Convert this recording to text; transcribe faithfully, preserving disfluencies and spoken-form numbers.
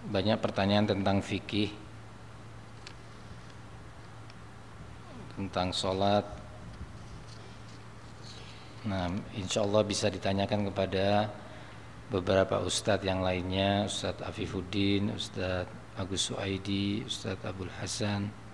banyak pertanyaan tentang fikih, tentang sholat. Nah, insya Allah bisa ditanyakan kepada beberapa ustadz yang lainnya, Ustadz Afifuddin, Ustadz Agus Suaidi, Ustadz Abdul Hasan,